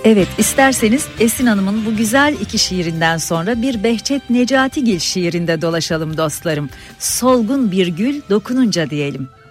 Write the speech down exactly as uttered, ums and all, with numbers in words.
Evet, isterseniz Esin Hanım'ın bu güzel iki şiirinden sonra bir Behçet Necatigil şiirinde dolaşalım dostlarım. Solgun bir gül dokununca diyelim.